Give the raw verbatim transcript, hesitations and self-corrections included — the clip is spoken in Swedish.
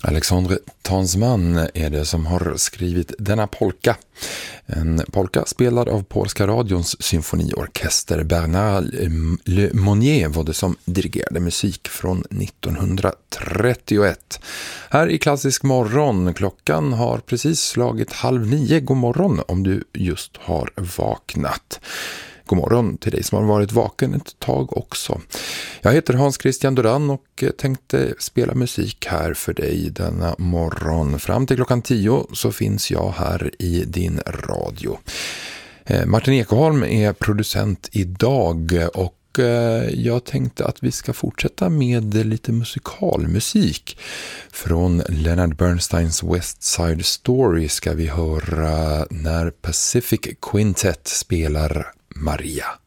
Alexandre Tansman är det som har skrivit denna polka. En polka spelad av polska radions symfoniorkester. Bernard Lemonnier var det som dirigerade musik från nittonhundratrettioett. Här i Klassisk morgon, klockan har precis slagit halv nio. God morgon om du just har vaknat. God morgon till dig som har varit vaken ett tag också. Jag heter Hans Christian Duran och tänkte spela musik här för dig denna morgon. Fram till klockan tio så finns jag här i din radio. Martin Ekholm är producent idag och jag tänkte att vi ska fortsätta med lite musikalmusik. Från Leonard Bernsteins West Side Story ska vi höra när Pacific Quintet spelar Maria.